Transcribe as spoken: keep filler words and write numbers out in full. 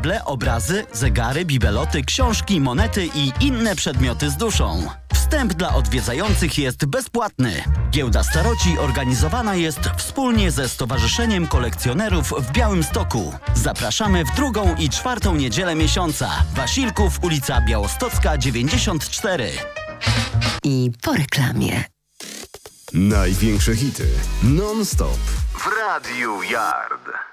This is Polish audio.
meble, obrazy, zegary, bibeloty, książki, monety i inne przedmioty z duszą. Wstęp dla odwiedzających jest bezpłatny. Giełda Staroci organizowana jest wspólnie ze Stowarzyszeniem Kolekcjonerów w Białymstoku. Zapraszamy w drugą i czwartą niedzielę miesiąca. Wasilków, ulica Białostocka dziewięćdziesiąt cztery. I po reklamie. Największe hity non-stop w Radiu Yard.